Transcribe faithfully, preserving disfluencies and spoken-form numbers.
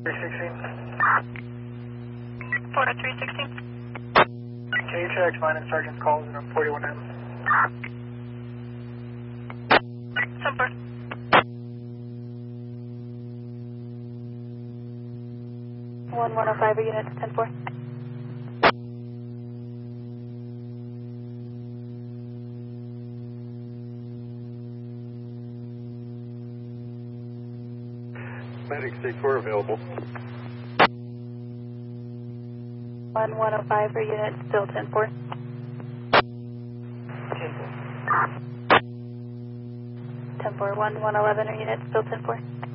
three sixteen. Florida three sixteen. Can you check mine and Sergeant's calls in forty-one M? Simple. one one oh five, units ten four. Medic six four available. one one oh five for unit, still ten four. ten four, one one eleven or unit, still ten four.